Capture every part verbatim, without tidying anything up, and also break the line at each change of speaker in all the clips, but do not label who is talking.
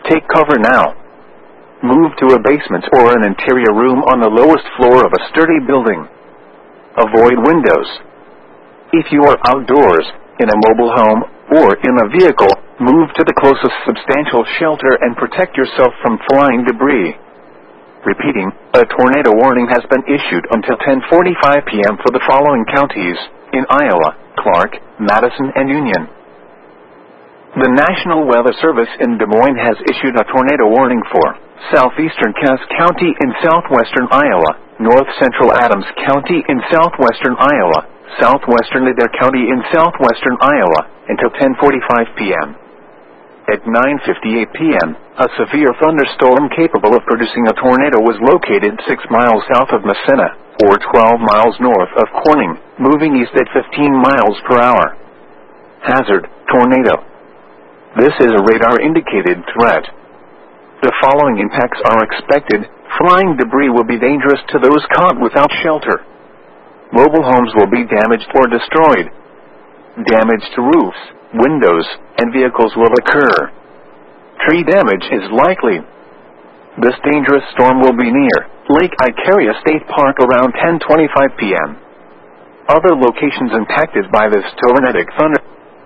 Take cover now. Move to a basement or an interior room on the lowest floor of a sturdy building. Avoid windows. If you are outdoors, in a mobile home, or in a vehicle, move to the closest substantial shelter and protect yourself from flying debris. Repeating, a tornado warning has been issued until ten forty-five p m for the following counties, in Iowa, Clark, Madison, and Union. The National Weather Service in Des Moines has issued a tornado warning for southeastern Cass County in southwestern Iowa, north central Adams County in southwestern Iowa, southwestern Adair County in southwestern Iowa, until ten forty-five p m At nine fifty-eight p m, a severe thunderstorm capable of producing a tornado was located six miles south of Massena, or twelve miles north of Corning, moving east at fifteen miles per hour. Hazard, tornado. This is a radar-indicated threat. The following impacts are expected. Flying debris will be dangerous to those caught without shelter. Mobile homes will be damaged or destroyed. Damage to roofs, windows, and vehicles will occur. Tree damage is likely. This dangerous storm will be near Lake Icaria State Park around ten twenty-five p m Other locations impacted by this tornadic thunder.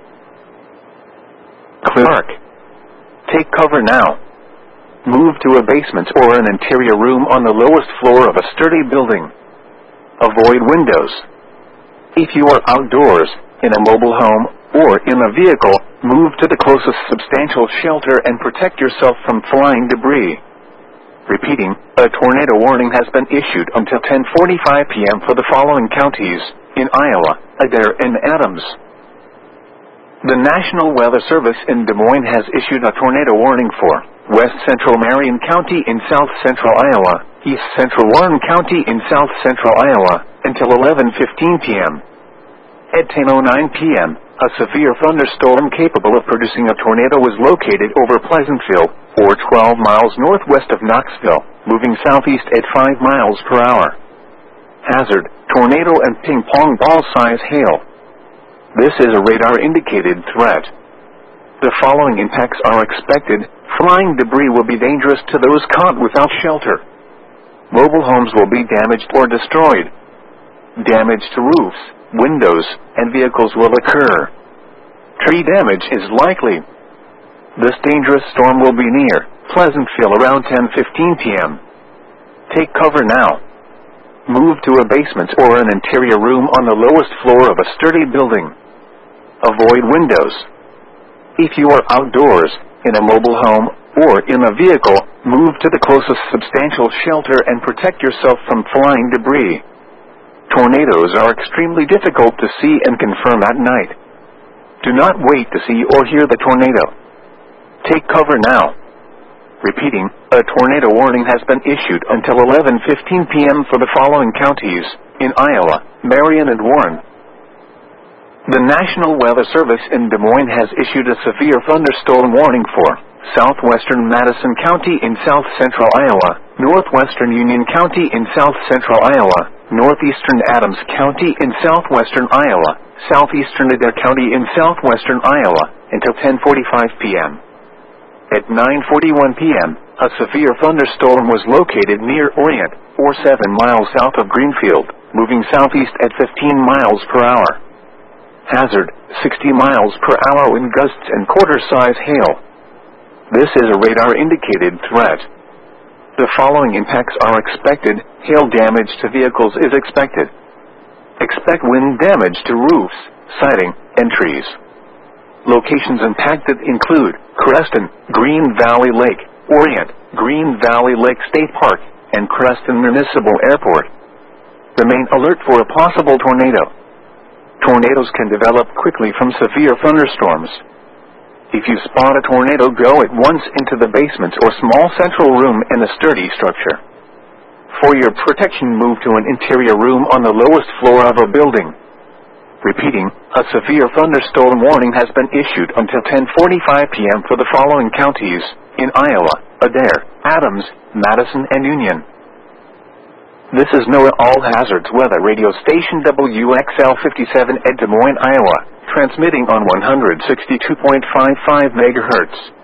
Clark. Take cover now. Move to a basement or an interior room on the lowest floor of a sturdy building. Avoid windows. If you are outdoors, in a mobile home, or in a vehicle, move to the closest substantial shelter and protect yourself from flying debris. Repeating, a tornado warning has been issued until ten forty-five p m for the following counties, in Iowa, Adair, and Adams. The National Weather Service in Des Moines has issued a tornado warning for west central Marion County in south central Iowa, east central Warren County in south central Iowa, until eleven fifteen p m At ten oh nine p m, a severe thunderstorm capable of producing a tornado was located over Pleasantville, or twelve miles northwest of Knoxville, moving southeast at five miles per hour. Hazard, tornado and ping-pong ball-size hail. This is a radar-indicated threat. The following impacts are expected. Flying debris will be dangerous to those caught without shelter. Mobile homes will be damaged or destroyed. Damage to roofs, windows, and vehicles will occur. Tree damage is likely. This dangerous storm will be near Pleasantville around ten fifteen p m Take cover now. Move to a basement or an interior room on the lowest floor of a sturdy building. Avoid windows. If you are outdoors, in a mobile home, or in a vehicle, move to the closest substantial shelter and protect yourself from flying debris. Tornadoes are extremely difficult to see and confirm at night. Do not wait to see or hear the tornado. Take cover now. Repeating, a tornado warning has been issued until eleven fifteen p m for the following counties, in Iowa, Marion, and Warren. The National Weather Service in Des Moines has issued a severe thunderstorm warning for southwestern Madison County in south central Iowa, northwestern Union County in south central Iowa, northeastern Adams County in southwestern Iowa, southeastern Adair County in southwestern Iowa, until ten forty-five p m At nine forty-one p m, a severe thunderstorm was located near Orient, or seven miles south of Greenfield, moving southeast at fifteen miles per hour. Hazard, sixty miles per hour wind gusts and quarter-size hail. This is a radar-indicated threat. The following impacts are expected. Hail damage to vehicles is expected. Expect wind damage to roofs, siding, and trees. Locations impacted include Creston, Green Valley Lake, Orient, Green Valley Lake State Park, and Creston Municipal Airport. Remain alert for a possible tornado. Tornadoes can develop quickly from severe thunderstorms. If you spot a tornado, go at once into the basement or small central room in a sturdy structure. For your protection, move to an interior room on the lowest floor of a building. Repeating, a severe thunderstorm warning has been issued until ten forty-five p m for the following counties, in Iowa, Adair, Adams, Madison, and Union. This is NOAA All Hazards Weather Radio Station W X L fifty-seven at Des Moines, Iowa, transmitting on one hundred sixty-two point five five megahertz.